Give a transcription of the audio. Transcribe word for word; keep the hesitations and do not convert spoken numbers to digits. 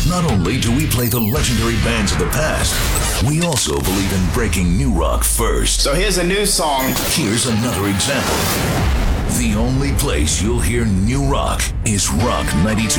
Not only do we play the legendary bands of the past, we also believe in breaking new rock first. So here's a new song. Here's another example. The only place you'll hear new rock is Rock ninety-two.